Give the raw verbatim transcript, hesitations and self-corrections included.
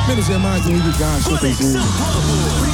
Menos é mais um ligar, seu Conexão Globo.